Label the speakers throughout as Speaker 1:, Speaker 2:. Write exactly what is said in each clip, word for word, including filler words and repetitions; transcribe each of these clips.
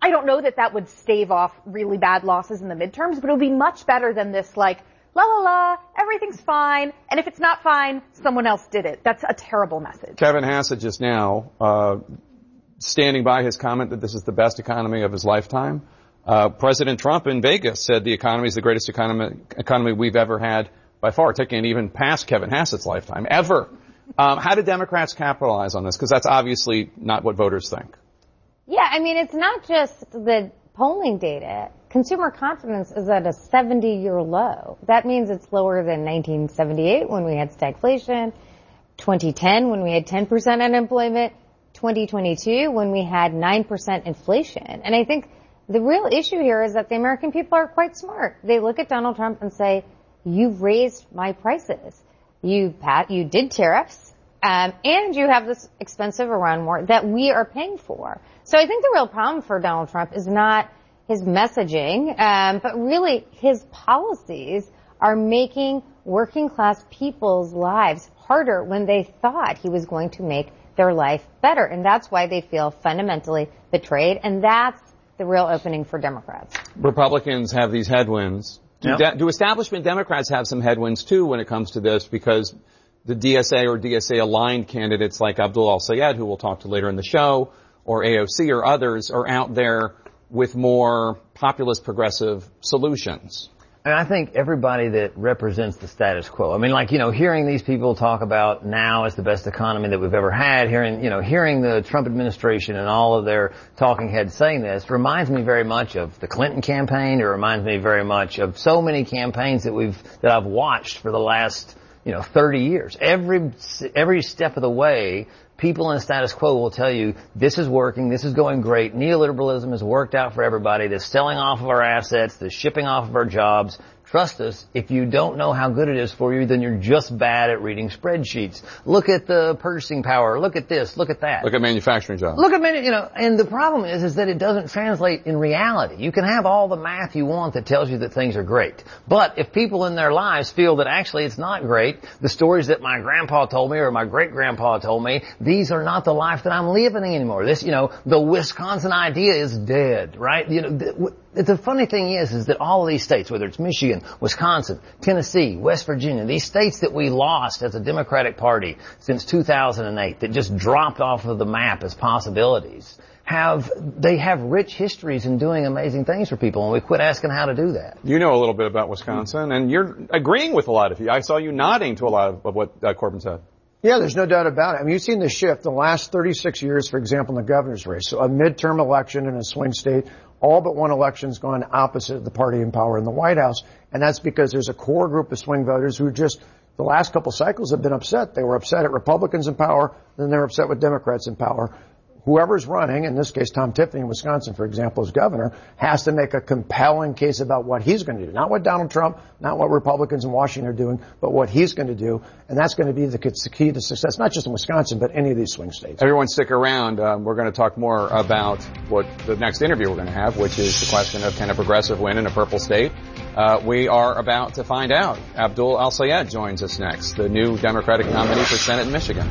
Speaker 1: I don't know that that would stave off really bad losses in the midterms, but it would be much better than this, like, la la la, everything's fine, and if it's not fine, someone else did it. That's a terrible message.
Speaker 2: Kevin Hassett just now, uh, standing by his comment that this is the best economy of his lifetime. Uh, President Trump in Vegas said the economy is the greatest economy, economy we've ever had by far, taking it even past Kevin Hassett's lifetime, ever. Um, how do Democrats capitalize on this? Because that's obviously not what voters think.
Speaker 3: Yeah, I mean, it's not just the polling data. Consumer confidence is at a seventy-year low. That means it's lower than nineteen seventy-eight when we had stagflation, twenty ten when we had ten percent unemployment, twenty twenty-two when we had nine percent inflation. And I think the real issue here is that the American people are quite smart. They look at Donald Trump and say, you've raised my prices. You, Pat, you did tariffs, um, and you have this expensive Iran war that we are paying for. So I think the real problem for Donald Trump is not his messaging, um, but really his policies are making working class people's lives harder when they thought he was going to make their life better. And that's why they feel fundamentally betrayed. And that's the real opening for Democrats.
Speaker 2: Republicans have these headwinds. Do, yep. de- do establishment Democrats have some headwinds, too, when it comes to this? Because the D S A or D S A-aligned candidates like Abdul El-Sayed, who we'll talk to later in the show, or A O C or others, are out there with more populist progressive solutions.
Speaker 4: And I think everybody that represents the status quo. I mean, like, you know, hearing these people talk about now is the best economy that we've ever had, hearing, you know, hearing the Trump administration and all of their talking heads saying this reminds me very much of the Clinton campaign. It reminds me very much of so many campaigns that we've, that I've watched for the last, you know, thirty years. Every, every step of the way, people in the status quo will tell you, this is working, this is going great, neoliberalism has worked out for everybody, the selling off of our assets, the shipping off of our jobs. Trust us, if you don't know how good it is for you, then you're just bad at reading spreadsheets. Look at the purchasing power, look at this, look at that.
Speaker 2: Look at manufacturing jobs.
Speaker 4: Look at, manu- you know, and the problem is, is that it doesn't translate in reality. You can have all the math you want that tells you that things are great. But if people in their lives feel that actually it's not great, the stories that my grandpa told me or my great-grandpa told me, these are not the life that I'm living anymore. This, you know, the Wisconsin idea is dead, right? You know, th- The funny thing is, is that all of these states, whether it's Michigan, Wisconsin, Tennessee, West Virginia, these states that we lost as a Democratic Party since two thousand eight, that just dropped off of the map as possibilities, have, they have rich histories in doing amazing things for people, and we quit asking how to do that.
Speaker 2: You know a little bit about Wisconsin, and you're agreeing with a lot of you. I saw you nodding to a lot of, of what uh, Corbin said.
Speaker 5: Yeah, there's no doubt about it. I mean, you've seen the shift the last thirty-six years, for example, in the governor's race. So a midterm election in a swing state, all but one election's gone opposite of the party in power in the White House. And that's because there's a core group of swing voters who just, the last couple cycles have been upset. They were upset at Republicans in power, then they're upset with Democrats in power. Whoever's running, in this case Tom Tiffany in Wisconsin, for example, as governor, has to make a compelling case about what he's going to do. Not what Donald Trump, not what Republicans in Washington are doing, but what he's going to do. And that's going to be the key to success, not just in Wisconsin, but any of these swing states.
Speaker 2: Everyone stick around. Um, we're going to talk more about what the next interview we're going to have, which is the question of can a progressive win in a purple state? Uh, we are about to find out. Abdul El-Sayed joins us next, the new Democratic nominee for Senate in Michigan.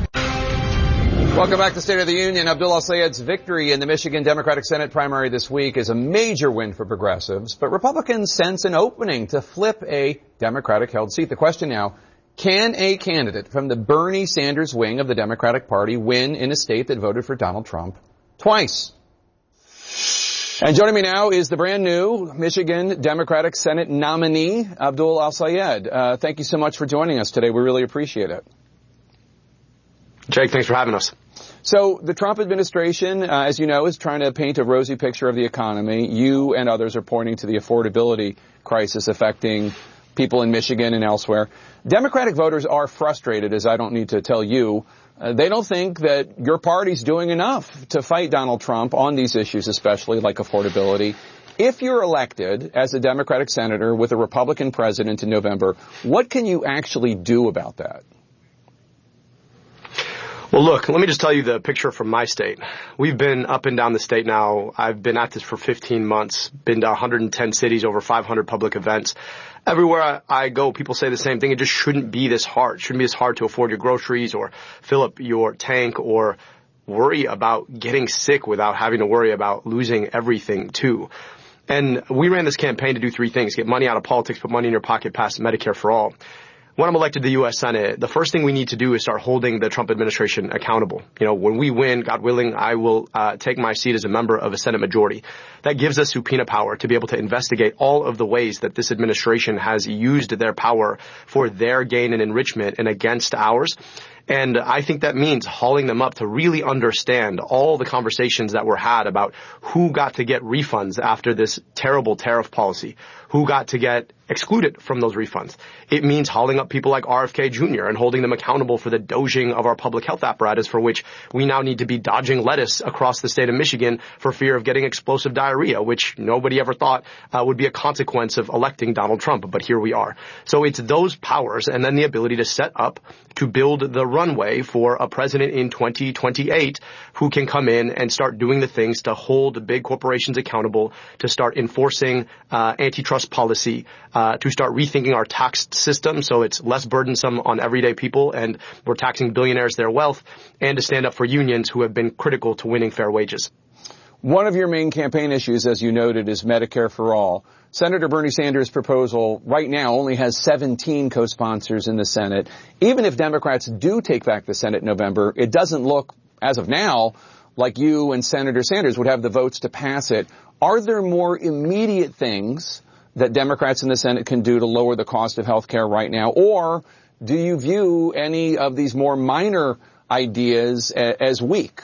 Speaker 2: Welcome back to State of the Union. Abdul El-Sayed's victory in the Michigan Democratic Senate primary this week is a major win for progressives, but Republicans sense an opening to flip a Democratic-held seat. The question now, can a candidate from the Bernie Sanders wing of the Democratic Party win in a state that voted for Donald Trump twice? And joining me now is the brand new Michigan Democratic Senate nominee, Abdul El-Sayed. Uh, thank you so much for joining us today. We really appreciate it.
Speaker 6: Jake, thanks for having us.
Speaker 2: So the Trump administration, uh, as you know, is trying to paint a rosy picture of the economy. You and others are pointing to the affordability crisis affecting people in Michigan and elsewhere. Democratic voters are frustrated, as I don't need to tell you. Uh, they don't think that your party's doing enough to fight Donald Trump on these issues, especially like affordability. If you're elected as a Democratic senator with a Republican president in November, what can you actually do about that?
Speaker 6: Well, look, let me just tell you the picture from my state. We've been up and down the state now. I've been at this for fifteen months, been to one hundred ten cities, over five hundred public events. Everywhere I, I go, people say the same thing. It just shouldn't be this hard. It shouldn't be this hard to afford your groceries or fill up your tank or worry about getting sick without having to worry about losing everything too. And we ran this campaign to do three things: get money out of politics, put money in your pocket, pass Medicare for all. When I'm elected to the U S Senate, the first thing we need to do is start holding the Trump administration accountable. You know, when we win, God willing, I will uh, take my seat as a member of a Senate majority. That gives us subpoena power to be able to investigate all of the ways that this administration has used their power for their gain and enrichment and against ours. And I think that means hauling them up to really understand all the conversations that were had about who got to get refunds after this terrible tariff policy, who got to get excluded from those refunds. It means hauling up people like R F K Junior and holding them accountable for the doging of our public health apparatus, for which we now need to be dodging lettuce across the state of Michigan for fear of getting explosive diarrhea, which nobody ever thought uh, would be a consequence of electing Donald Trump. But here we are. So it's those powers and then the ability to set up to build the runway for a president in twenty twenty-eight who can come in and start doing the things to hold big corporations accountable, to start enforcing uh, antitrust policy, uh, to start rethinking our tax system so it's less burdensome on everyday people and we're taxing billionaires their wealth, and to stand up for unions who have been critical to winning fair wages.
Speaker 2: One of your main campaign issues, as you noted, is Medicare for all. Senator Bernie Sanders' proposal right now only has seventeen co-sponsors in the Senate. Even if Democrats do take back the Senate in November, it doesn't look, as of now, like you and Senator Sanders would have the votes to pass it. Are there more immediate things that Democrats in the Senate can do to lower the cost of health care right now? Or do you view any of these more minor ideas as weak?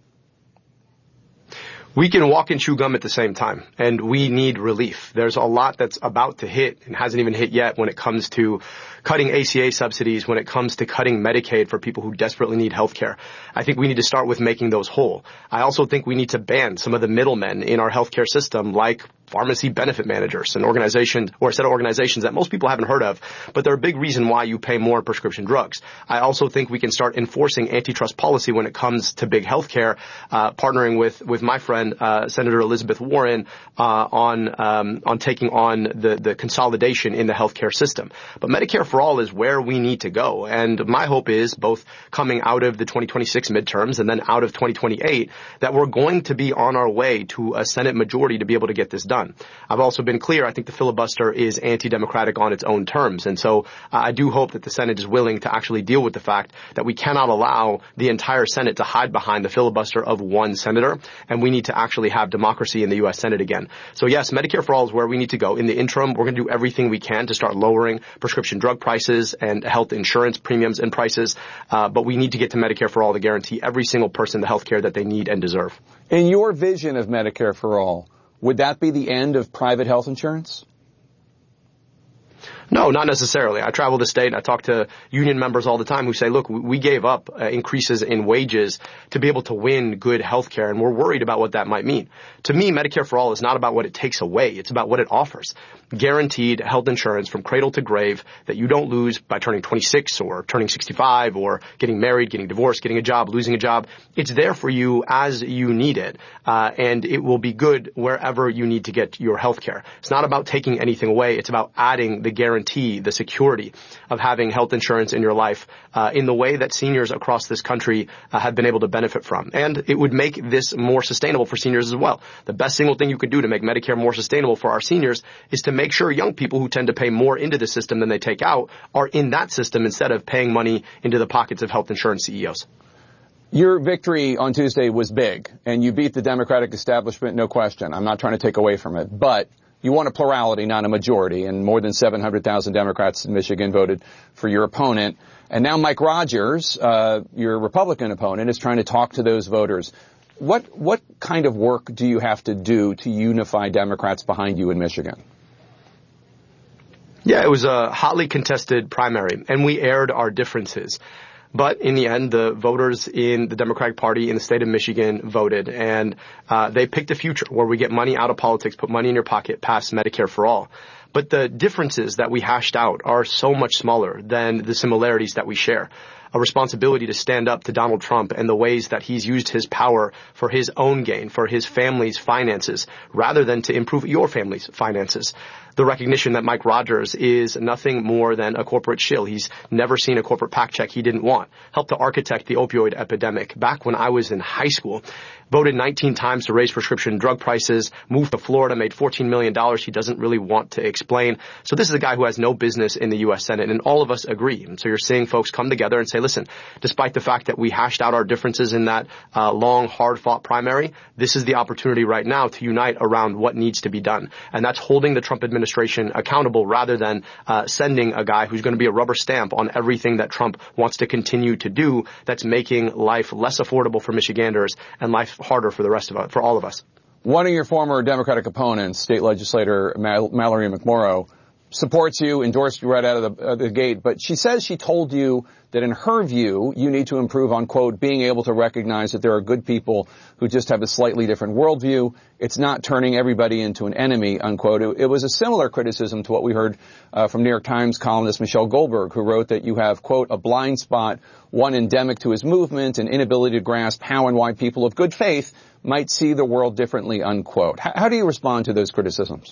Speaker 6: We can walk and chew gum at the same time, and we need relief. There's a lot that's about to hit and hasn't even hit yet when it comes to cutting A C A subsidies, when it comes to cutting Medicaid for people who desperately need health care. I think we need to start with making those whole. I also think we need to ban some of the middlemen in our healthcare system, like pharmacy benefit managers, an organization or a set of organizations that most people haven't heard of, but they're a big reason why you pay more on prescription drugs. I also think we can start enforcing antitrust policy when it comes to big healthcare, uh, partnering with, with my friend, uh, Senator Elizabeth Warren, uh, on, um, on taking on the, the consolidation in the healthcare system. But Medicare for all is where we need to go. And my hope is, both coming out of the twenty twenty-six midterms and then out of twenty twenty-eight, that we're going to be on our way to a Senate majority to be able to get this done. I've also been clear, I think the filibuster is anti-democratic on its own terms. And so uh, I do hope that the Senate is willing to actually deal with the fact that we cannot allow the entire Senate to hide behind the filibuster of one senator, and we need to actually have democracy in the U S Senate again. So yes, Medicare for all is where we need to go. In the interim, we're going to do everything we can to start lowering prescription drug prices and health insurance premiums and prices, uh, but we need to get to Medicare for all to guarantee every single person the health care that they need and deserve.
Speaker 2: In your vision of Medicare for all, would that be the end of private health insurance?
Speaker 6: No, not necessarily. I travel the state and I talk to union members all the time who say, look, we gave up uh, increases in wages to be able to win good health care, and we're worried about what that might mean. To me, Medicare for all is not about what it takes away. It's about what it offers. Guaranteed health insurance from cradle to grave that you don't lose by turning twenty-six or turning sixty-five or getting married, getting divorced, getting a job, losing a job. It's there for you as you need it, uh, and it will be good wherever you need to get your health care. It's not about taking anything away. It's about adding the guarantee, the security of having health insurance in your life uh, in the way that seniors across this country uh, have been able to benefit from. And it would make this more sustainable for seniors as well. The best single thing you could do to make Medicare more sustainable for our seniors is to make sure young people who tend to pay more into the system than they take out are in that system instead of paying money into the pockets of health insurance C E Os.
Speaker 2: Your victory on Tuesday was big, and you beat the Democratic establishment, no question. I'm not trying to take away from it, but you won a plurality, not a majority, and more than seven hundred thousand Democrats in Michigan voted for your opponent. And now Mike Rogers, uh, your Republican opponent, is trying to talk to those voters. What what kind of work do you have to do to unify Democrats behind you in Michigan?
Speaker 6: Yeah, it was a hotly contested primary, and we aired our differences. But in the end, the voters in the Democratic Party in the state of Michigan voted, and uh, they picked a future where we get money out of politics, put money in your pocket, pass Medicare for all. But the differences that we hashed out are so much smaller than the similarities that we share. A responsibility to stand up to Donald Trump and the ways that he's used his power for his own gain, for his family's finances, rather than to improve your family's finances. the recognition that Mike Rogers is nothing more than a corporate shill. He's never seen a corporate PAC check he didn't want. Helped to architect the opioid epidemic back when I was in high school. Voted nineteen times to raise prescription drug prices, moved to Florida, made fourteen million dollars he doesn't really want to explain. So this is a guy who has no business in the U S Senate, and all of us agree. And so you're seeing folks come together and say, listen, despite the fact that we hashed out our differences in that uh, long, hard-fought primary, this is the opportunity right now to unite around what needs to be done. And that's holding the Trump administration accountable rather than uh, sending a guy who's going to be a rubber stamp on everything that Trump wants to continue to do that's making life less affordable for Michiganders and life harder for the rest of us, for all of us.
Speaker 2: One of your former Democratic opponents, state legislator Mal- Mallory McMorrow, supports you, endorsed you right out of the, uh, the gate, but she says she told you that in her view, you need to improve on, quote, being able to recognize that there are good people who just have a slightly different worldview. It's not turning everybody into an enemy, unquote. It, it was a similar criticism to what we heard uh, from New York Times columnist Michelle Goldberg, who wrote that you have, quote, a blind spot, one endemic to his movement, an inability to grasp how and why people of good faith might see the world differently, unquote. How, how do you respond to those criticisms?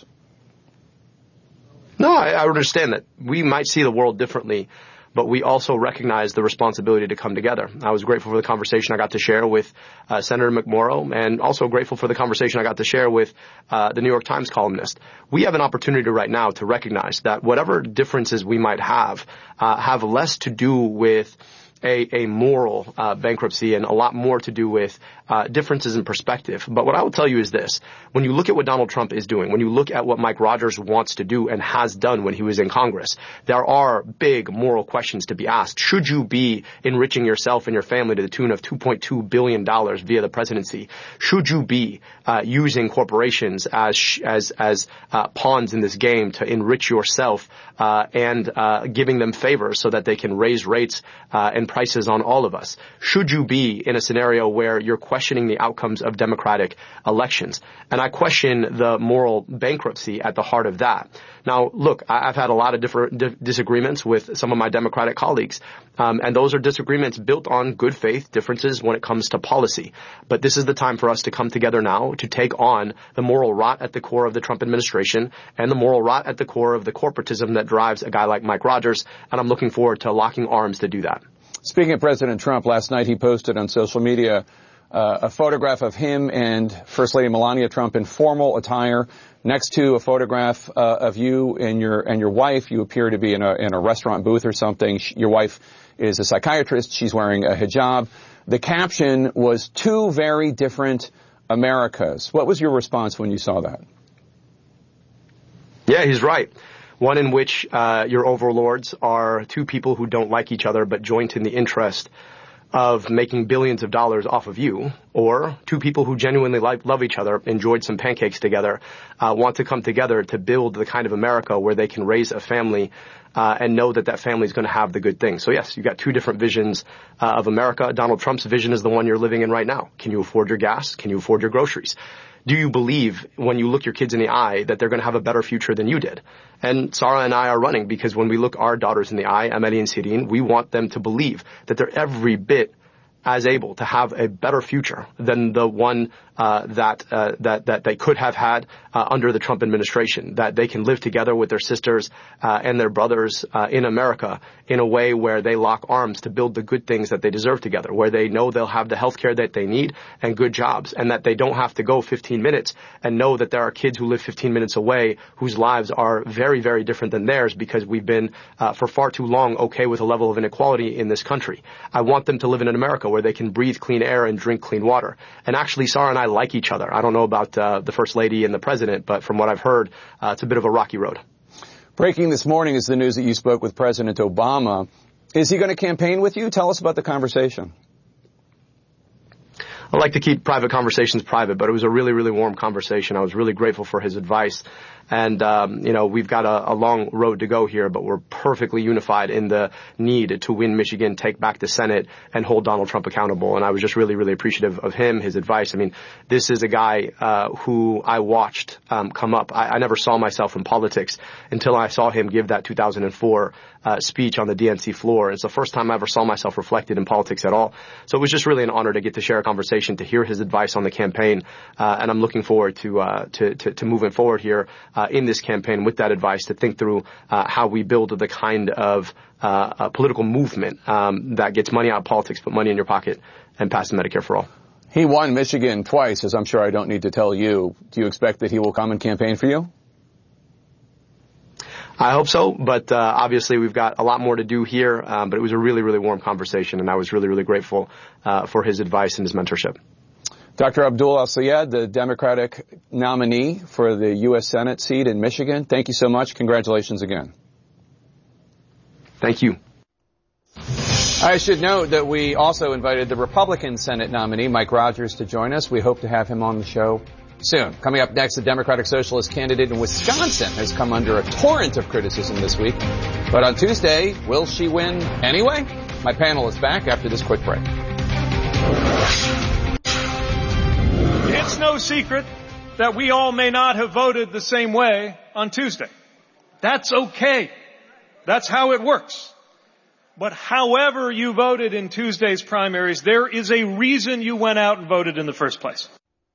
Speaker 6: No, I, I understand that we might see the world differently, but we also recognize the responsibility to come together. I was grateful for the conversation I got to share with uh, Senator McMorrow, and also grateful for the conversation I got to share with uh, the New York Times columnist. We have an opportunity right now to recognize that whatever differences we might have uh, have less to do with A, a moral uh, bankruptcy and a lot more to do with uh, differences in perspective. But what I will tell you is this. When you look at what Donald Trump is doing, when you look at what Mike Rogers wants to do and has done when he was in Congress, there are big moral questions to be asked. Should you be enriching yourself and your family to the tune of two point two billion dollars via the presidency? Should you be uh, using corporations as sh- as as uh, pawns in this game to enrich yourself uh, and uh, giving them favors so that they can raise rates uh, and prices on all of us? Should you be in a scenario where you're questioning the outcomes of democratic elections? And I question the moral bankruptcy at the heart of that. Now, look, I've had a lot of different di- disagreements with some of my Democratic colleagues, um, and those are disagreements built on good faith differences when it comes to policy. But this is the time for us to come together now to take on the moral rot at the core of the Trump administration and the moral rot at the core of the corporatism that drives a guy like Mike Rogers, and I'm looking forward to locking arms to do that.
Speaker 2: Speaking of President Trump, last night he posted on social media uh, a photograph of him and First Lady Melania Trump in formal attire, next to a photograph uh, of you and your and your wife. You appear to be in a in a restaurant booth or something. Your wife is a psychiatrist. She's wearing a hijab. The caption was two very different Americas. What was your response when you saw that?
Speaker 6: Yeah, he's right. One in which uh, your overlords are two people who don't like each other but joint in the interest of making billions of dollars off of you, or two people who genuinely like, love each other, enjoyed some pancakes together, uh, want to come together to build the kind of America where they can raise a family uh, and know that that family is going to have the good things. So yes, you've got two different visions uh, of America. Donald Trump's vision is the one you're living in right now. Can you afford your gas? Can you afford your groceries? Do you believe when you look your kids in the eye that they're going to have a better future than you did? And Sarah and I are running because when we look our daughters in the eye, Amelie and Sirine, we want them to believe that they're every bit as able to have a better future than the one uh, that uh, that that they could have had uh, under the Trump administration. That they can live together with their sisters uh, and their brothers uh, in America in a way where they lock arms to build the good things that they deserve together, where they know they'll have the health care that they need and good jobs, and that they don't have to go fifteen minutes and know that there are kids who live fifteen minutes away whose lives are very, very different than theirs because we've been uh, for far too long okay with a level of inequality in this country. I want them to live in an America where they can breathe clean air and drink clean water. And actually, Sarah and I like each other. I don't know about uh, the First Lady and the President, but from what I've heard, uh, it's a bit of a rocky road.
Speaker 2: Breaking this morning is the news that you spoke with President Obama. Is he going to campaign with you? Tell us about the conversation.
Speaker 6: I like to keep private conversations private, but it was a really, really warm conversation. I was really grateful for his advice. And, um, you know, we've got a, a long road to go here, but we're perfectly unified in the need to win Michigan, take back the Senate, and hold Donald Trump accountable. And I was just really, really appreciative of him, his advice. I mean, this is a guy uh, who I watched um, come up. I, I never saw myself in politics until I saw him give that two thousand four uh, speech on the D N C floor. It's the first time I ever saw myself reflected in politics at all. So it was just really an honor to get to share a conversation conversation, to hear his advice on the campaign, uh, and I'm looking forward to, uh, to, to, to moving forward here, uh, in this campaign with that advice to think through, uh, how we build the kind of, uh, a political movement, um, that gets money out of politics, put money in your pocket, and passes Medicare for all.
Speaker 2: He won Michigan twice, as I'm sure I don't need to tell you. Do you expect that he will come and campaign for you?
Speaker 6: I hope so, but uh, obviously we've got a lot more to do here, um, but it was a really, really warm conversation, and I was really, really grateful uh, for his advice and his mentorship.
Speaker 2: Doctor Abdul El-Sayed, the Democratic nominee for the U S Senate seat in Michigan, thank you so much. Congratulations again.
Speaker 6: Thank you.
Speaker 2: I should note that we also invited the Republican Senate nominee, Mike Rogers, to join us. We hope to have him on the show soon. Coming up next, the Democratic Socialist candidate in Wisconsin has come under a torrent of criticism this week. But on Tuesday, will she win anyway? My panel is back after this quick break.
Speaker 7: It's no secret that we all may not have voted the same way on Tuesday. That's okay. That's how it works. But however you voted in Tuesday's primaries, there is a reason you went out and voted in the first place.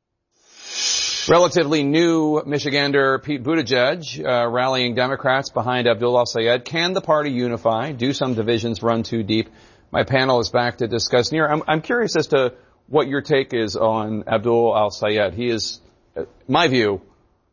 Speaker 2: Relatively new Michigander Pete Buttigieg uh, rallying Democrats behind Abdul El-Sayed. Can the party unify? Do some divisions run too deep? My panel is back to discuss. Nir, I'm, I'm curious as to what your take is on Abdul El-Sayed. He is, in my view,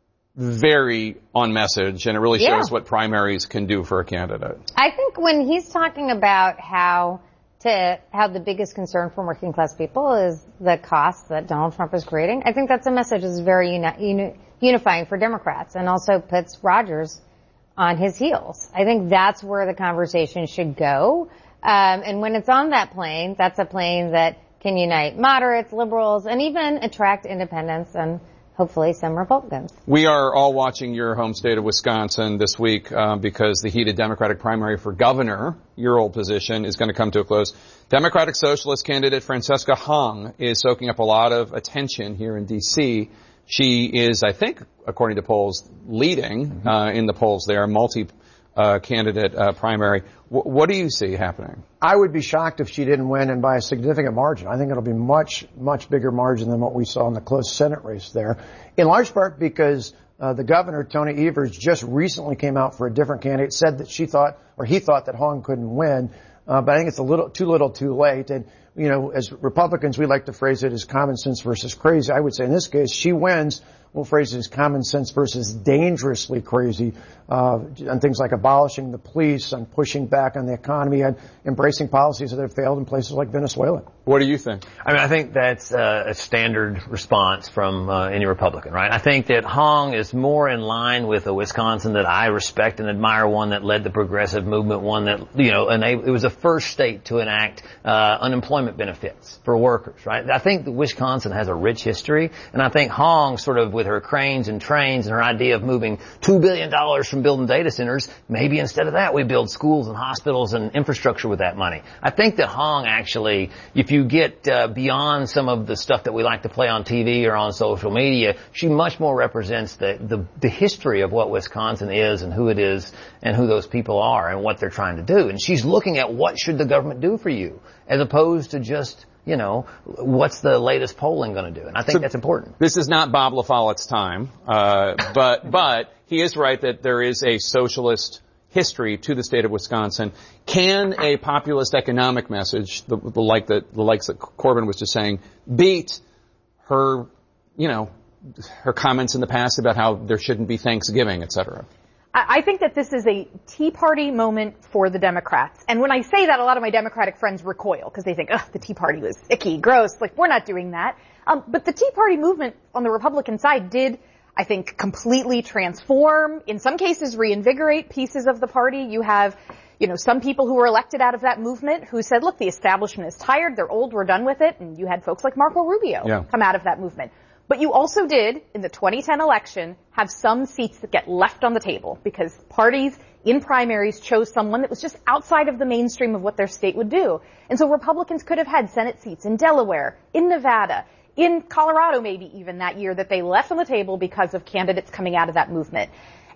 Speaker 2: very on message, and it really
Speaker 3: yeah.
Speaker 2: shows what primaries can do for a candidate.
Speaker 3: I think when he's talking about how to how the biggest concern for working class people is the costs that Donald Trump is creating, I think that's a message that's very uni- uni- unifying for Democrats, and also puts Rogers on his heels. I think that's where the conversation should go. Um, and when it's on that plane, that's a plane that can unite moderates, liberals, and even attract independents and hopefully some Republicans.
Speaker 2: We are all watching your home state of Wisconsin this week uh, because the heated Democratic primary for governor, your old position, is going to come to a close. Democratic Socialist candidate Francesca Hong is soaking up a lot of attention here in D C. She is, I think, according to polls, leading uh, in the polls there, multi uh, candidate uh, primary. W- what do you see happening?
Speaker 5: I would be shocked if she didn't win, and by a significant margin. I think it'll be much, much bigger margin than what we saw in the close Senate race there, in large part because uh, the governor, Tony Evers, just recently came out for a different candidate, said that she thought, or he thought that Hong couldn't win, uh, but I think it's a little, too little too late. And, you know, as Republicans, we like to phrase it as common sense versus crazy. I would say in this case, she wins. We'll phrase it as common sense versus dangerously crazy, uh, on things like abolishing the police, on pushing back on the economy, and embracing policies that have failed in places like Venezuela.
Speaker 2: What do you think?
Speaker 4: I mean, I think that's uh, a standard response from uh, any Republican, right? I think that Hong is more in line with a Wisconsin that I respect and admire, one that led the progressive movement, one that, you know, enabled, it was the first state to enact uh, unemployment benefits for workers, right? I think that Wisconsin has a rich history, and I think Hong sort of, with her cranes and trains and her idea of moving two billion dollars from building data centers, maybe instead of that we build schools and hospitals and infrastructure with that money. I think that Hong actually, if you get uh, beyond some of the stuff that we like to play on T V or on social media, she much more represents the, the, the history of what Wisconsin is and who it is and who those people are and what they're trying to do. And she's looking at what should the government do for you, as opposed to just, you know, what's the latest polling going to do? And I think so, that's important.
Speaker 2: This is not Bob LaFollette's time, uh, but, but he is right that there is a socialist history to the state of Wisconsin. Can a populist economic message, the, the like that, the likes that Corbin was just saying, beat her, you know, her comments in the past about how there shouldn't be Thanksgiving, et cetera?
Speaker 1: I think that this is a Tea Party moment for the Democrats. And when I say that, a lot of my Democratic friends recoil because they think, ugh, the Tea Party was icky, gross. Like, we're not doing that. Um, but the Tea Party movement on the Republican side did, I think, completely transform, in some cases reinvigorate pieces of the party. You have, you know, some people who were elected out of that movement who said, look, the establishment is tired, they're old, we're done with it. And you had folks like Marco Rubio yeah. come out of that movement. But you also did, in the twenty ten election, have some seats that get left on the table because parties in primaries chose someone that was just outside of the mainstream of what their state would do. And so Republicans could have had Senate seats in Delaware, in Nevada, in Colorado maybe even that year that they left on the table because of candidates coming out of that movement.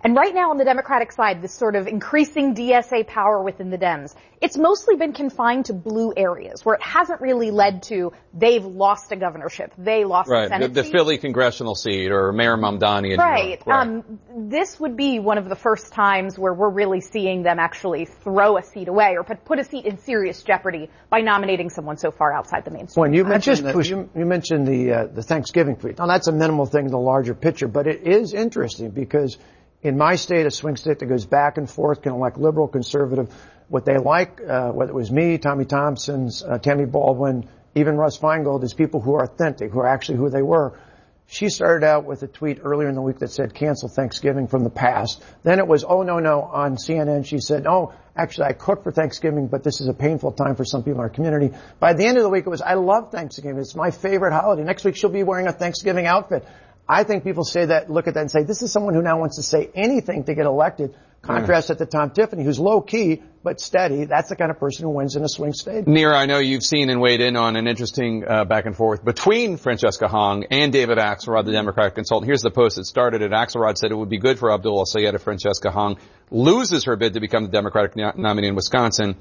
Speaker 1: And right now on the Democratic side, this sort of increasing D S A power within the Dems, it's mostly been confined to blue areas where it hasn't really led to they've lost a governorship, they lost
Speaker 2: right.
Speaker 1: a Senate
Speaker 2: the, the
Speaker 1: seat.
Speaker 2: Philly congressional seat or Mayor Mamdani in
Speaker 1: right.
Speaker 2: New York. Right.
Speaker 1: Um, this would be one of the first times where we're really seeing them actually throw a seat away or put, put a seat in serious jeopardy by nominating someone so far outside the mainstream.
Speaker 5: When you mentioned, the, you, you mentioned the, uh, the Thanksgiving tweet. Now that's a minimal thing in the larger picture, but it is interesting because in my state, a swing state that goes back and forth, can elect liberal, conservative, what they like, uh, whether it was me, Tommy Thompson's, uh, Tammy Baldwin, even Russ Feingold, is people who are authentic, who are actually who they were. She started out with a tweet earlier in the week that said, cancel Thanksgiving from the past. Then it was, oh, no, no, on C N N. She said, oh, actually, I cook for Thanksgiving, but this is a painful time for some people in our community. By the end of the week, it was, I love Thanksgiving. It's my favorite holiday. Next week, she'll be wearing a Thanksgiving outfit. I think people say that, look at that and say, this is someone who now wants to say anything to get elected. Contrast it to Tom Tiffany, who's low-key but steady. That's the kind of person who wins in a swing state.
Speaker 2: Nir, I know you've seen and weighed in on an interesting uh, back and forth between Francesca Hong and David Axelrod, the Democratic consultant. Here's the post that started it. Axelrod said it would be good for Abdul El-Sayed if Francesca Hong loses her bid to become the Democratic no- nominee in Wisconsin.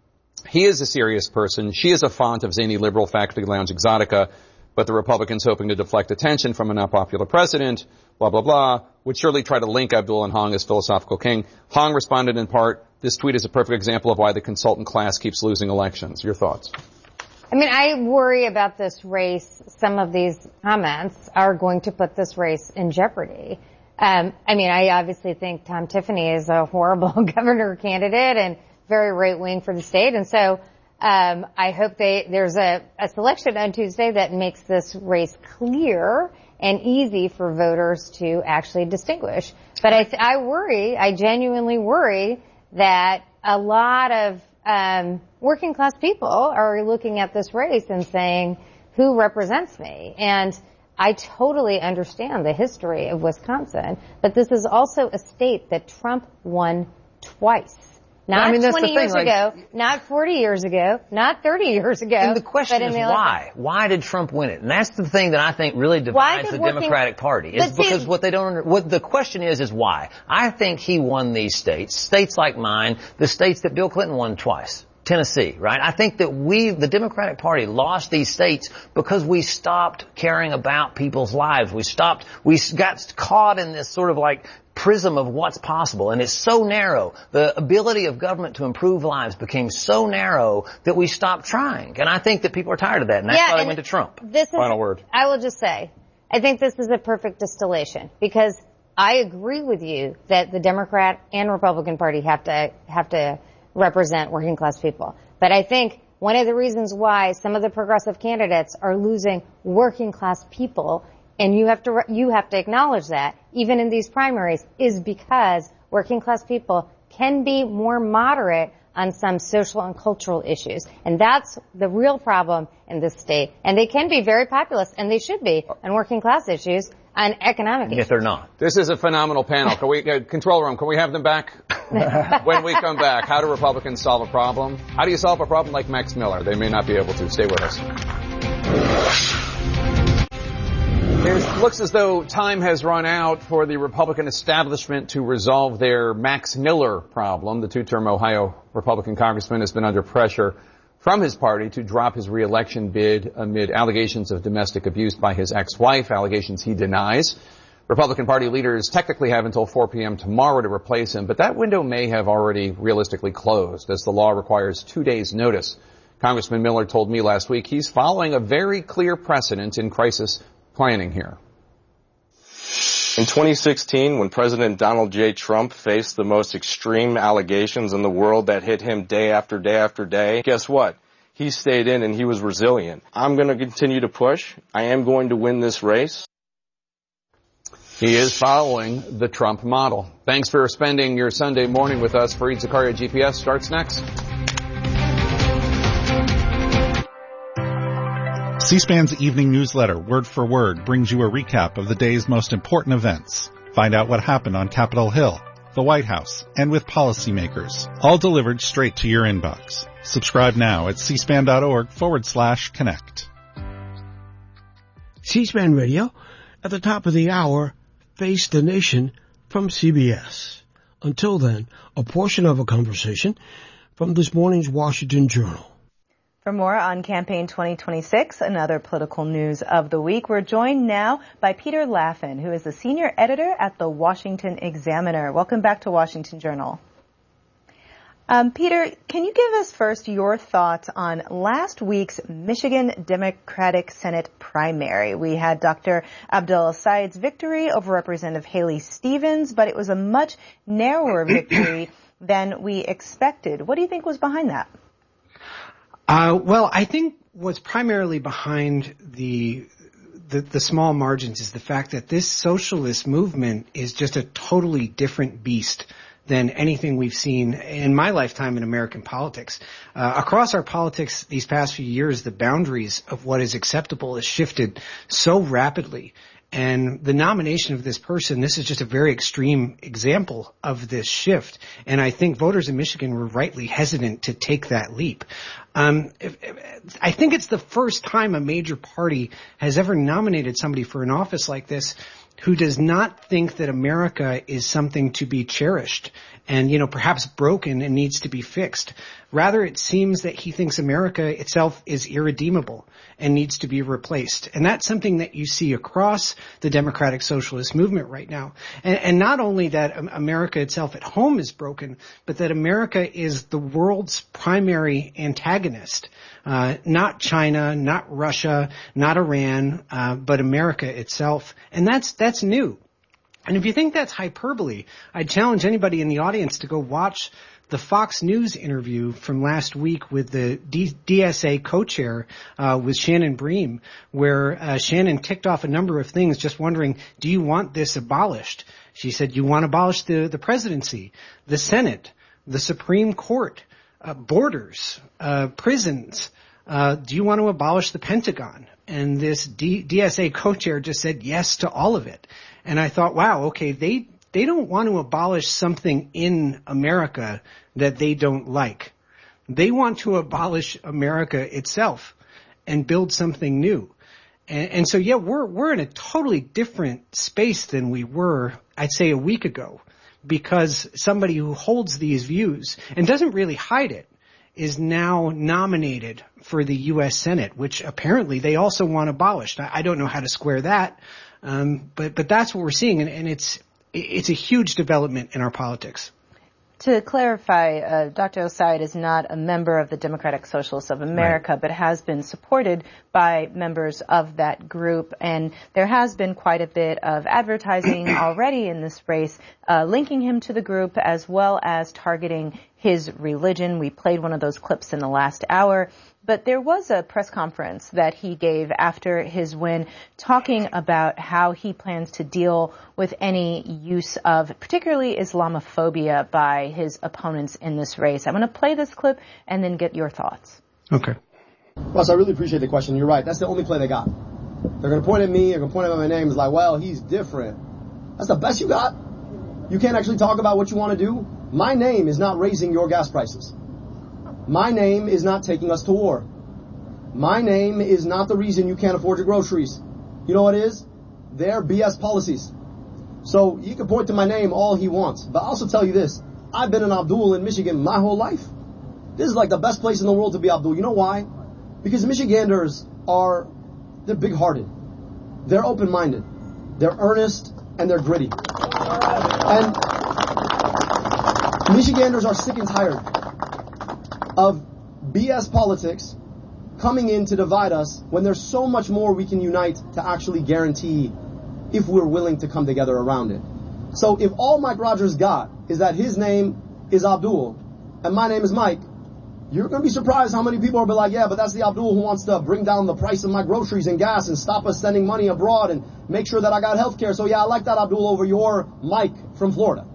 Speaker 2: He is a serious person. She is a font of zany liberal faculty lounge exotica. But the Republicans, hoping to deflect attention from an unpopular president, blah, blah, blah, would surely try to link Abdul and Hong as philosophical king. Hong responded in part, this tweet is a perfect example of why the consultant class keeps losing elections. Your thoughts?
Speaker 3: I mean, I worry about this race. Some of these comments are going to put this race in jeopardy. Um, I mean, I obviously think Tom Tiffany is a horrible governor candidate and very right-wing for the state. And so Um, I hope they, there's a, a selection on Tuesday that makes this race clear and easy for voters to actually distinguish. But I, th- I worry, I genuinely worry that a lot of um, working class people are looking at this race and saying, who represents me? And I totally understand the history of Wisconsin, but this is also a state that Trump won twice. Not
Speaker 4: I mean,
Speaker 3: twenty years
Speaker 4: thing,
Speaker 3: ago,
Speaker 4: like,
Speaker 3: not forty years ago, not thirty years ago.
Speaker 4: And the question is
Speaker 3: the
Speaker 4: why? Why did Trump win it? And that's the thing that I think really divides the working, Democratic Party. Is because see, what they don't, what the question is, is why. I think he won these states, states like mine, the states that Bill Clinton won twice. Tennessee, right? I think that we, the Democratic Party, lost these states because we stopped caring about people's lives. We stopped, we got caught in this sort of like prism of what's possible, and it's so narrow. The ability of government to improve lives became so narrow that we stopped trying. And I think that people are tired of that, and that's
Speaker 3: yeah,
Speaker 4: why they went to Trump.
Speaker 3: This is,
Speaker 2: Final word.
Speaker 3: I will just say, I think this is a perfect distillation because I agree with you that the Democrat and Republican Party have to have to represent working class people. But I think one of the reasons why some of the progressive candidates are losing working class people, and you have to you have to acknowledge that even in these primaries, is because working class people can be more moderate on some social and cultural issues. And that's the real problem in this state. And they can be very populist, and they should be, on working class issues, on economic issues.
Speaker 4: If they're not.
Speaker 2: This is a phenomenal panel. Can we, uh, control room, can we have them back? When we come back, how do Republicans solve a problem? How do you solve a problem like Max Miller? They may not be able to. Stay with us. It looks as though time has run out for the Republican establishment to resolve their Max Miller problem. The two-term Ohio Republican congressman has been under pressure from his party to drop his re-election bid amid allegations of domestic abuse by his ex-wife, allegations he denies. Republican Party leaders technically have until four p.m. tomorrow to replace him, but that window may have already realistically closed, as the law requires two days' notice. Congressman Miller told me last week he's following a very clear precedent in crisis planning here.
Speaker 8: In twenty sixteen, when President Donald J. Trump faced the most extreme allegations in the world that hit him day after day after day, guess what? He stayed in and he was resilient. I'm going to continue to push. I am going to win this race.
Speaker 2: He is following the Trump model. Thanks for spending your Sunday morning with us. Fareed Zakaria, G P S, starts next.
Speaker 9: C-SPAN's evening newsletter, Word for Word, brings you a recap of the day's most important events. Find out what happened on Capitol Hill, the White House, and with policymakers, all delivered straight to your inbox. Subscribe now at cspan.org forward slash connect.
Speaker 10: C-SPAN Radio, at the top of the hour, Face the Nation from C B S. Until then, a portion of a conversation from this morning's Washington Journal.
Speaker 11: For more on Campaign twenty twenty-six, another political news of the week, we're joined now by Peter Laffin, who is the senior editor at the Washington Examiner. Welcome back to Washington Journal. Um, Peter, can you give us first your thoughts on last week's Michigan Democratic Senate primary? We had Doctor Abdul El-Sayed's victory over Representative Haley Stevens, but it was a much narrower victory than we expected. What do you think was behind that?
Speaker 12: Uh, well, I think what's primarily behind the, the the small margins is the fact that this socialist movement is just a totally different beast than anything we've seen in my lifetime in American politics. Uh, across our politics these past few years, the boundaries of what is acceptable has shifted so rapidly. And the nomination of this person, this is just a very extreme example of this shift. And I think voters in Michigan were rightly hesitant to take that leap. Um, if, if, I think it's the first time a major party has ever nominated somebody for an office like this who does not think that America is something to be cherished and, you know, perhaps broken and needs to be fixed. Rather, it seems that he thinks America itself is irredeemable and needs to be replaced. And that's something that you see across the democratic socialist movement right now. And, and not only that America itself at home is broken, but that America is the world's primary antagonist. Uh, not China, not Russia, not Iran, uh, but America itself. And that's, that's new. And if you think that's hyperbole, I'd challenge anybody in the audience to go watch the Fox News interview from last week with the D- DSA co-chair, uh, with Shannon Bream, where, uh, Shannon ticked off a number of things just wondering, do you want this abolished? She said, you want to abolish the, the presidency, the Senate, the Supreme Court, uh, borders, uh, prisons, uh, do you want to abolish the Pentagon? And this D- DSA co-chair just said yes to all of it. And I thought, wow, okay, they, they don't want to abolish something in America that they don't like. They want to abolish America itself and build something new. And, and so, yeah, we're, we're in a totally different space than we were, I'd say, a week ago, because somebody who holds these views and doesn't really hide it is now nominated for the U S Senate, which apparently they also want abolished. I, I don't know how to square that. Um, but, but that's what we're seeing. And, and it's, it's a huge development in our politics.
Speaker 11: To clarify, uh, Doctor El-Sayed is not a member of the Democratic Socialists of America, right, but has been supported by members of that group. And there has been quite a bit of advertising already in this race, uh, linking him to the group as well as targeting his religion. We played one of those clips in the last hour. But there was a press conference that he gave after his win talking about how he plans to deal with any use of particularly Islamophobia by his opponents in this race. I'm going to play this clip and then get your thoughts.
Speaker 12: Okay.
Speaker 13: Russ, I really appreciate the question. You're right. That's the only play they got. They're going to point at me. They're going to point at my name. It's like, well, he's different. That's the best you got? You can't actually talk about what you want to do? My name is not raising your gas prices. My name is not taking us to war. My name is not the reason you can't afford your groceries. You know what it is? They're B S policies. So you can point to my name all he wants. But I'll also tell you this. I've been an Abdul in Michigan my whole life. This is like the best place in the world to be Abdul. You know why? Because Michiganders are, they're big-hearted. They're open-minded. They're earnest and they're gritty. And Michiganders are sick and tired of B S politics coming in to divide us when there's so much more we can unite to actually guarantee if we're willing to come together around it. So if all Mike Rogers got is that his name is Abdul and my name is Mike, you're going to be surprised how many people will be like, yeah, but that's the Abdul who wants to bring down the price of my groceries and gas and stop us sending money abroad and make sure that I got health care. So yeah, I like that Abdul over your Mike from Florida.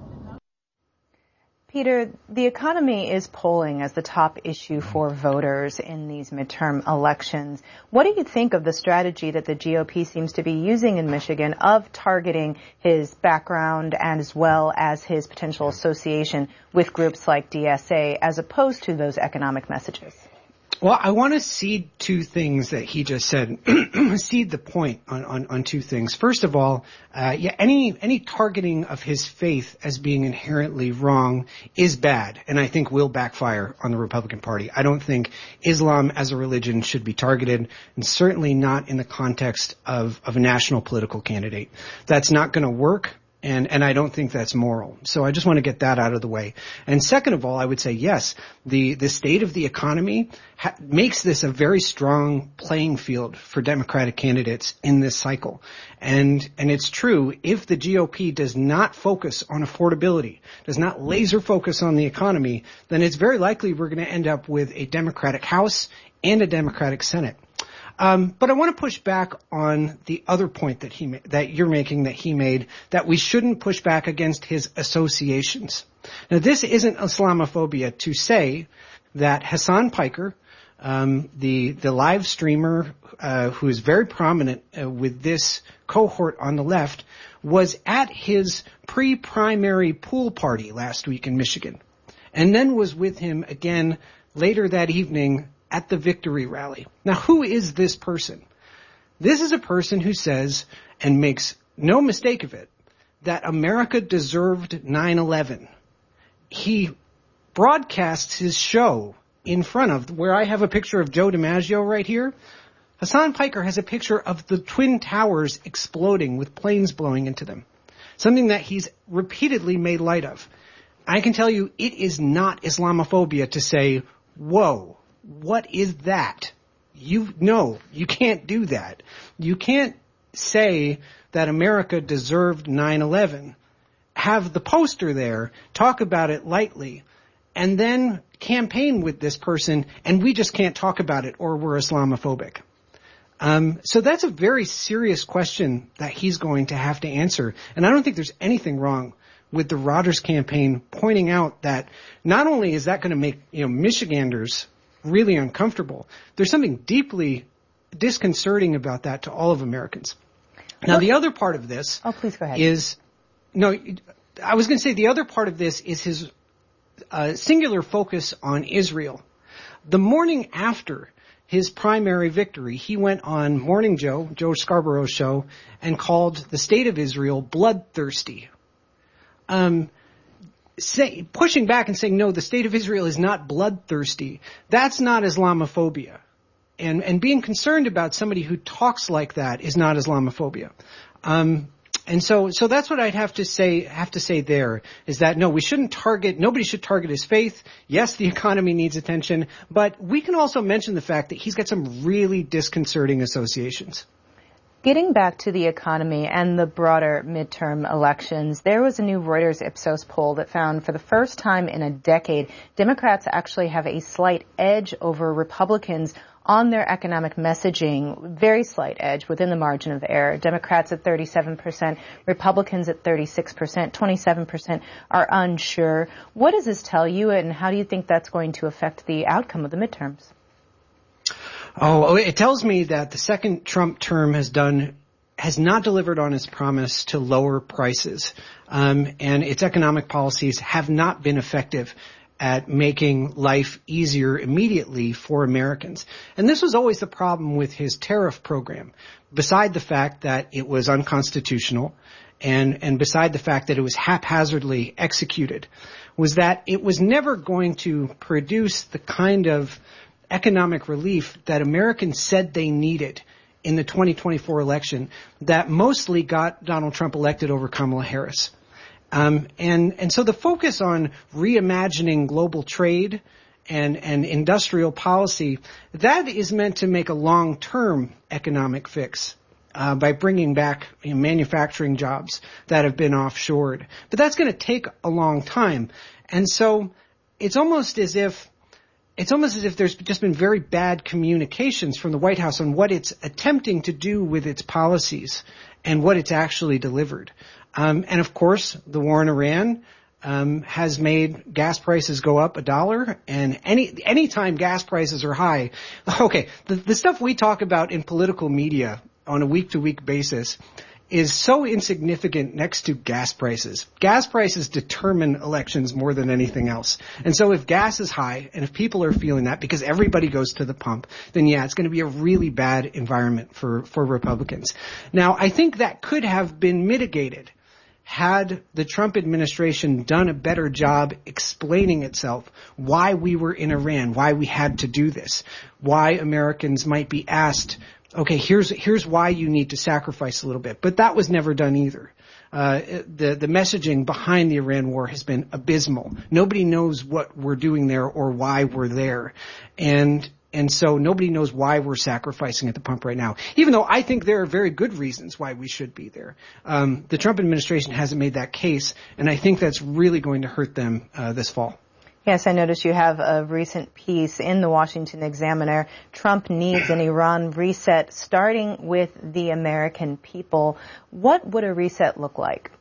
Speaker 11: Peter, the economy is polling as the top issue for voters in these midterm elections. What do you think of the strategy that the G O P seems to be using in Michigan of targeting his background and as well as his potential association with groups like D S A as opposed to those economic messages?
Speaker 12: Well, I want to seed two things that he just said. Seed the point on, on, on two things. First of all, uh, yeah, any any targeting of his faith as being inherently wrong is bad, and I think will backfire on the Republican Party. I don't think Islam as a religion should be targeted, and certainly not in the context of, of a national political candidate. That's not going to work. And, and I don't think that's moral. So I just want to get that out of the way. And second of all, I would say yes, the, the state of the economy ha- makes this a very strong playing field for Democratic candidates in this cycle. And, and it's true, if the G O P does not focus on affordability, does not laser focus on the economy, then it's very likely we're going to end up with a Democratic House and a Democratic Senate. Um, but I want to push back on the other point that he ma- that you're making, that he made, that we shouldn't push back against his associations. Now, this isn't Islamophobia to say that Hasan Piker, um, the the live streamer uh, who is very prominent uh, with this cohort on the left, was at his pre-primary pool party last week in Michigan, and then was with him again later that evening at the victory rally. Now, who is this person? This is a person who says, and makes no mistake of it, that America deserved nine eleven. He broadcasts his show in front of, where I have a picture of Joe DiMaggio right here. Hasan Piker has a picture of the Twin Towers exploding with planes blowing into them. Something that he's repeatedly made light of. I can tell you, it is not Islamophobia to say, whoa, what is that? You, no, you can't do that. You can't say that America deserved nine eleven, have the poster there, talk about it lightly, and then campaign with this person, and we just can't talk about it or we're Islamophobic. Um, so that's a very serious question that he's going to have to answer. And I don't think there's anything wrong with the Rogers campaign pointing out that not only is that going to make, you know, Michiganders really uncomfortable, there's something deeply disconcerting about that to all of Americans. Now, the other part of this
Speaker 11: oh, please go ahead.
Speaker 12: is, no, I was going to say the other part of this is his uh, singular focus on Israel. The morning after his primary victory, he went on Morning Joe, Joe Scarborough's show, and called the state of Israel bloodthirsty. Um, Say, pushing back and saying, no, the state of Israel is not bloodthirsty. That's not Islamophobia. And, and being concerned about somebody who talks like that is not Islamophobia. Um, and so, so that's what I'd have to say, have to say there, is that no, we shouldn't target, nobody should target his faith. Yes, the economy needs attention, but we can also mention the fact that he's got some really disconcerting associations.
Speaker 11: Getting back to the economy and the broader midterm elections, there was a new Reuters Ipsos poll that found for the first time in a decade, Democrats actually have a slight edge over Republicans on their economic messaging, very slight edge within the margin of error. Democrats at thirty-seven percent, Republicans at thirty-six percent, twenty-seven percent are unsure. What does this tell you, and how do you think that's going to affect the outcome of the midterms?
Speaker 12: Oh, it tells me that the second Trump term has done, has not delivered on its promise to lower prices, um, and its economic policies have not been effective at making life easier immediately for Americans. And this was always the problem with his tariff program, beside the fact that it was unconstitutional and, and beside the fact that it was haphazardly executed, was that it was never going to produce the kind of economic relief that Americans said they needed in the twenty twenty-four election that mostly got Donald Trump elected over Kamala Harris. Um, and, and so the focus on reimagining global trade and, and industrial policy, that is meant to make a long-term economic fix, uh, by bringing back, you know, manufacturing jobs that have been offshored. But that's going to take a long time. And so it's almost as if It's almost as if there's just been very bad communications from the White House on what it's attempting to do with its policies and what it's actually delivered. Um, and of course, the war in Iran um, has made gas prices go up a dollar. And any anytime gas prices are high, okay, the, the stuff we talk about in political media on a week-to-week basis is so insignificant next to gas prices. Gas prices determine elections more than anything else. And so if gas is high, and if people are feeling that because everybody goes to the pump, then yeah, it's going to be a really bad environment for, for Republicans. Now, I think that could have been mitigated had the Trump administration done a better job explaining itself, why we were in Iran, why we had to do this, why Americans might be asked, okay, here's here's why you need to sacrifice a little bit. But that was never done either. Uh, the the messaging behind the Iran war has been abysmal. Nobody knows what we're doing there or why we're there. And and so nobody knows why we're sacrificing at the pump right now. Even though I think there are very good reasons why we should be there. Um, the Trump administration hasn't made that case, and I think that's really going to hurt them uh, this fall.
Speaker 11: Yes, I noticed you have a recent piece in the Washington Examiner. Trump needs an Iran reset, starting with the American people. What would a reset look like?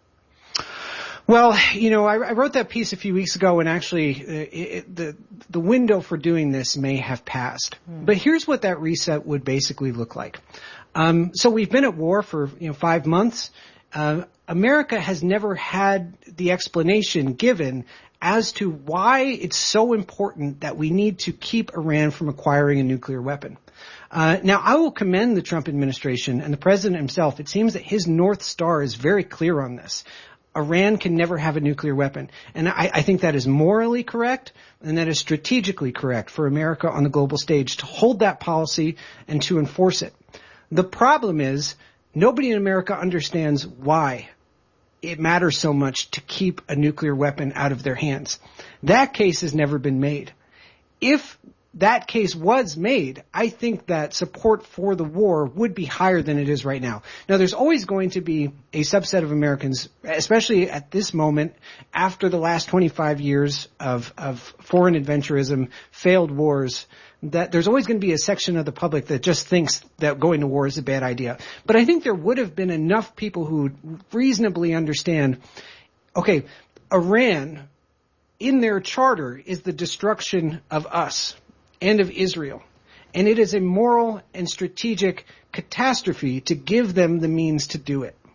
Speaker 12: Well, you know, I, I wrote that piece a few weeks ago, and actually uh, it, the the window for doing this may have passed. Mm. But here's what that reset would basically look like. Um, so we've been at war for, you know, five months. Uh, America has never had the explanation given as to why it's so important that we need to keep Iran from acquiring a nuclear weapon. Uh, now, I will commend the Trump administration and the president himself. It seems that his North Star is very clear on this. Iran can never have a nuclear weapon. And I, I think that is morally correct, and that is strategically correct for America on the global stage to hold that policy and to enforce it. The problem is nobody in America understands why it matters so much to keep a nuclear weapon out of their hands. That case has never been made. If that case was made, I think that support for the war would be higher than it is right now. Now, there's always going to be a subset of Americans, especially at this moment, after the last twenty-five years of, of foreign adventurism, failed wars, that there's always going to be a section of the public that just thinks that going to war is a bad idea. But I think there would have been enough people who reasonably understand, okay, Iran, in their charter, is the destruction of us and of Israel. And it is a moral and strategic catastrophe to give them the means to do it.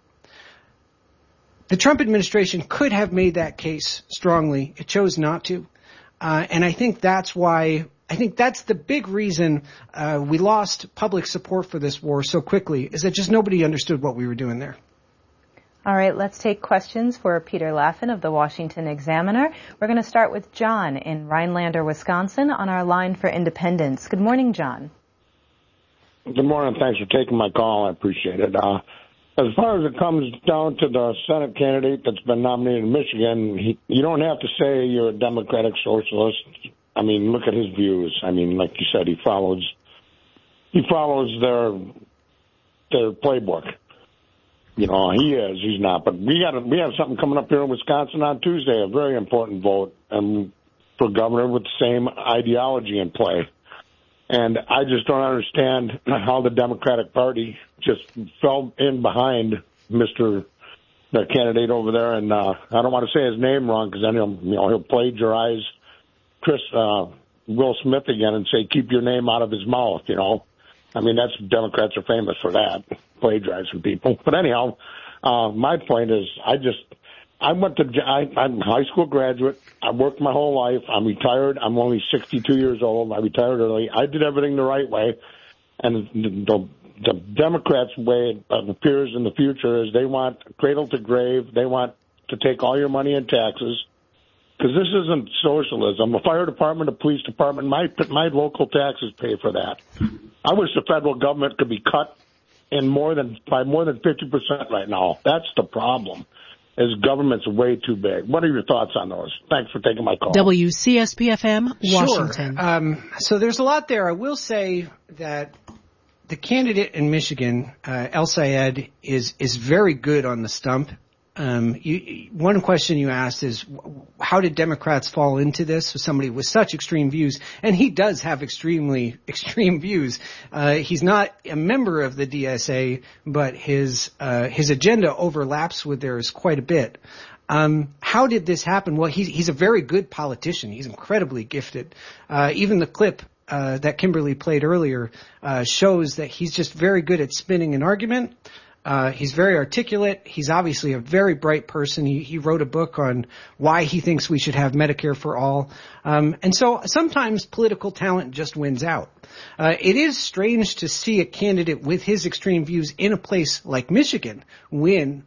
Speaker 12: The Trump administration could have made that case strongly. It chose not to. Uh, and I think that's why, I think that's the big reason uh, we lost public support for this war so quickly, is that just nobody understood what we were doing there.
Speaker 11: All right, let's take questions for Peter Laffin of the Washington Examiner. We're going to start with John in Rhinelander, Wisconsin, on our line for Independence. Good morning, John.
Speaker 14: Good morning. Thanks for taking my call. I appreciate it. Uh, as far as it comes down to the Senate candidate that's been nominated in Michigan, he, you don't have to say you're a Democratic socialist. I mean, look at his views. I mean, like you said, he follows he follows their their playbook. You know, he is, he's not. But we got we have something coming up here in Wisconsin on Tuesday, a very important vote um, for governor with the same ideology in play. And I just don't understand how the Democratic Party just fell in behind Mister the candidate over there. And uh, I don't want to say his name wrong because then he'll, you know, he'll plagiarize Chris uh, Will Smith again and say, keep your name out of his mouth, you know. I mean, that's Democrats are famous for that, plagiarizing people. But anyhow, uh, my point is, I just, I went to, I, I'm a high school graduate. I worked my whole life. I'm retired. I'm only sixty-two years old. I retired early. I did everything the right way. And the, the Democrats' way it appears in the future is they want cradle to grave. They want to take all your money in taxes. Because this isn't socialism. A fire department, a police department, my my local taxes pay for that. I wish the federal government could be cut in more than by more than fifty percent right now. That's the problem. Is government's way too big. What are your thoughts on those? Thanks for taking my call.
Speaker 15: W C S P F M, Washington.
Speaker 12: Sure. Um, so there's a lot there. I will say that the candidate in Michigan, uh, El Sayed, is is very good on the stump. Um, you, one question you asked is, how did Democrats fall into this with somebody with such extreme views? And he does have extremely extreme views. Uh, he's not a member of the D S A, but his uh, his agenda overlaps with theirs quite a bit. Um, how did this happen? Well, he's he's a very good politician. He's incredibly gifted. Uh, even the clip uh, that Kimberly played earlier uh, shows that he's just very good at spinning an argument. Uh, he's very articulate. He's obviously a very bright person. He, he wrote a book on why he thinks we should have Medicare for all. Um, and so sometimes political talent just wins out. Uh, it is strange to see a candidate with his extreme views in a place like Michigan win.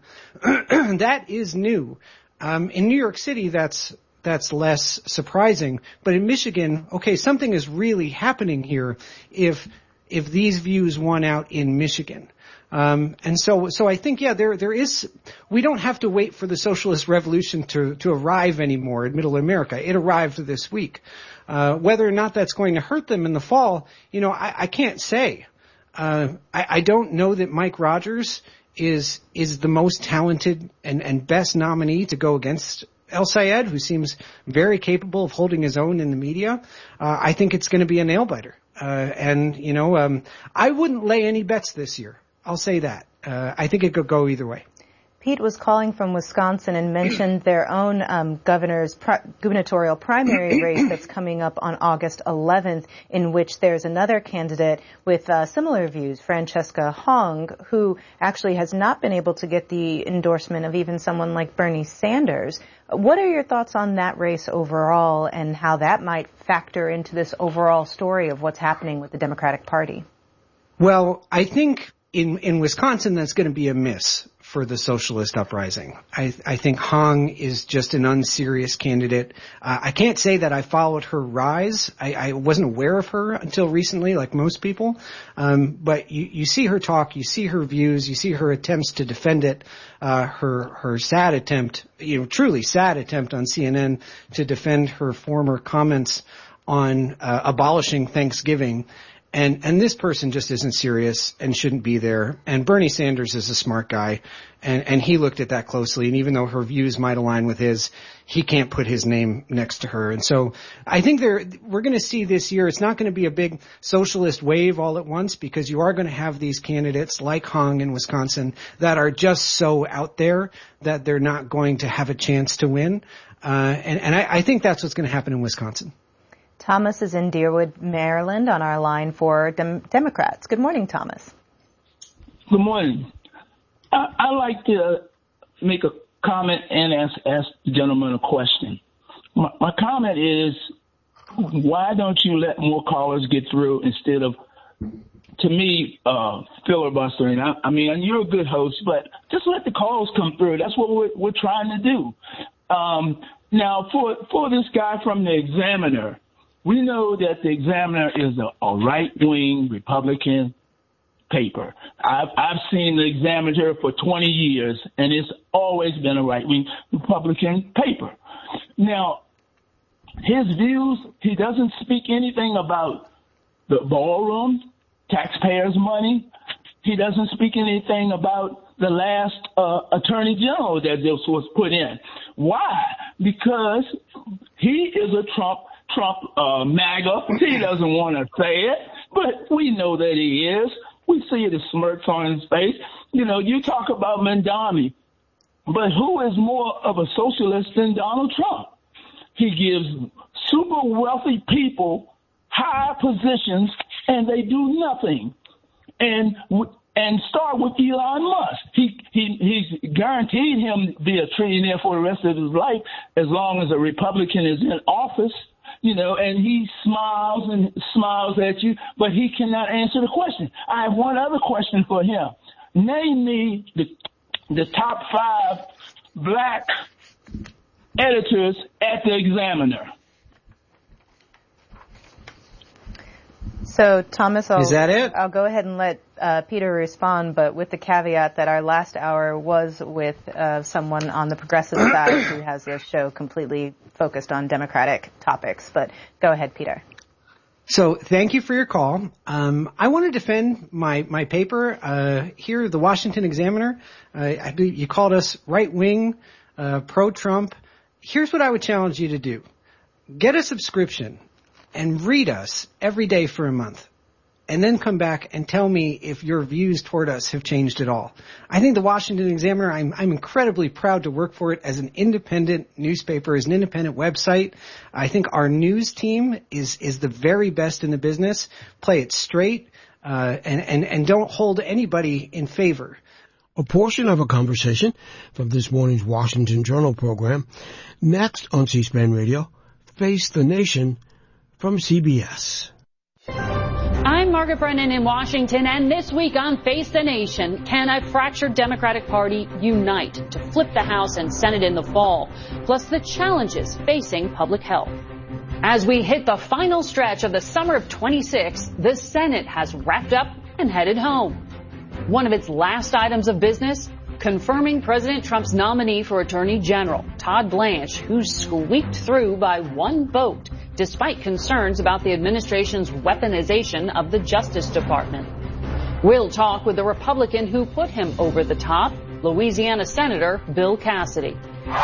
Speaker 12: That is new. Um, in New York City, that's that's less surprising. But in Michigan, okay, something is really happening here if if these views won out in Michigan. Um, and so, so I think, yeah, there, there is, we don't have to wait for the socialist revolution to, to arrive anymore in middle America. It arrived this week. Uh, whether or not that's going to hurt them in the fall, you know, I, I can't say. Uh, I, I don't know that Mike Rogers is, is the most talented and, and best nominee to go against El Sayed, who seems very capable of holding his own in the media. Uh, I think it's going to be a nail biter. Uh, and, you know, um, I wouldn't lay any bets this year. I'll say that. Uh, I think it could go either way.
Speaker 11: Pete was calling from Wisconsin and mentioned their own um, governor's pri- gubernatorial primary race that's coming up on August eleventh, in which there's another candidate with uh, similar views, Francesca Hong, who actually has not been able to get the endorsement of even someone like Bernie Sanders. What are your thoughts on that race overall and how that might factor into this overall story of what's happening with the Democratic Party?
Speaker 12: Well, I think in, in Wisconsin, that's going to be a miss for the socialist uprising. I, I think Hong is just an unserious candidate. Uh, I can't say that I followed her rise. I, I wasn't aware of her until recently, like most people. Um, but you, you see her talk, you see her views, you see her attempts to defend it. Uh, her her sad attempt, you know, truly sad attempt on C N N to defend her former comments on uh, abolishing Thanksgiving. And, and this person just isn't serious and shouldn't be there. And Bernie Sanders is a smart guy, and, and he looked at that closely. And even though her views might align with his, he can't put his name next to her. And so I think there, we're going to see this year, it's not going to be a big socialist wave all at once, because you are going to have these candidates like Hong in Wisconsin that are just so out there that they're not going to have a chance to win. Uh, and, and I, I think that's what's going to happen in Wisconsin.
Speaker 11: Thomas is in Deerwood, Maryland, on our line for Dem- Democrats. Good morning, Thomas.
Speaker 16: Good morning. I, I'd like to make a comment and ask, ask the gentleman a question. My, my comment is, why don't you let more callers get through instead of, to me, uh, filibustering? I, I mean, and you're a good host, but just let the calls come through. That's what we're, we're trying to do. Um, now, for for this guy from the Examiner, we know that the Examiner is a, a right-wing Republican paper. I've, I've seen the Examiner for twenty years, and it's always been a right-wing Republican paper. Now, his views, he doesn't speak anything about the ballroom, taxpayers' money. He doesn't speak anything about the last uh, attorney general that this was put in. Why? Because he is a Trump Trump uh, MAGA. He doesn't want to say it, but we know that he is. We see the smirks on his face. You know, you talk about Mamdani, but who is more of a socialist than Donald Trump? He gives super wealthy people high positions, and they do nothing. And and start with Elon Musk. He he he's guaranteed him to be a trillionaire for the rest of his life as long as a Republican is in office. You know, and he smiles and smiles at you, but he cannot answer the question. I have one other question for him. Name me the the top five black editors at the Examiner.
Speaker 11: So, Thomas, I'll,
Speaker 12: Is that it?
Speaker 11: I'll go ahead and let uh, Peter respond, but with the caveat that our last hour was with uh, someone on the progressive side who has a show completely focused on Democratic topics. But go ahead, Peter.
Speaker 12: So thank you for your call. Um, I want to defend my, my paper uh, here, the Washington Examiner. Uh, I believe you called us right-wing, uh, pro-Trump. Here's what I would challenge you to do. Get a subscription and read us every day for a month, and then come back and tell me if your views toward us have changed at all. I think the Washington Examiner, I'm, I'm incredibly proud to work for it as an independent newspaper, as an independent website. I think our news team is, is the very best in the business. Play it straight, uh, and, and, and don't hold anybody in favor.
Speaker 10: A portion of a conversation from this morning's Washington Journal program. Next on C-SPAN Radio, Face the Nation from C B S.
Speaker 17: I'm Margaret Brennan in Washington, and this week on Face the Nation, can a fractured Democratic Party unite to flip the House and Senate in the fall? Plus the challenges facing public health. As we hit the final stretch of the summer of twenty-six, the Senate has wrapped up and headed home. One of its last items of business, confirming President Trump's nominee for Attorney General, Todd Blanche, who squeaked through by one vote, despite concerns about the administration's weaponization of the Justice Department. We'll talk with the Republican who put him over the top, Louisiana Senator Bill Cassidy.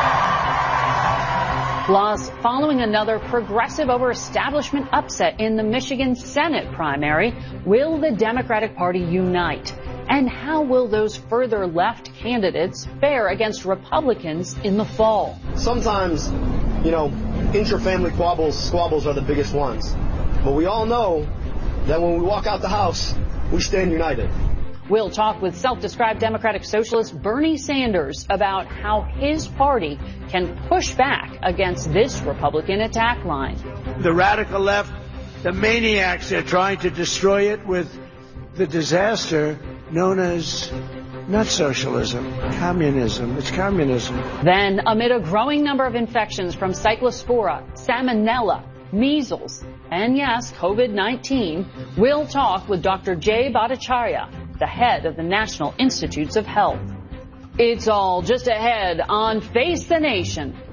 Speaker 17: Plus, following another progressive over establishment upset in the Michigan Senate primary, will the Democratic Party unite? And how will those further left candidates fare against Republicans in the fall?
Speaker 13: Sometimes, you know, intra-family squabbles, squabbles are the biggest ones. But we all know that when we walk out the house, we stand united.
Speaker 17: We'll talk with self-described Democratic Socialist Bernie Sanders about how his party can push back against this Republican attack line.
Speaker 18: The radical left, the maniacs, they're trying to destroy it with the disaster known as not socialism, communism. It's communism.
Speaker 17: Then, amid a growing number of infections from Cyclospora, Salmonella, measles, and yes, COVID nineteen, we'll talk with Doctor Jay Bhattacharya, the head of the National Institutes of Health. It's all just ahead on Face the Nation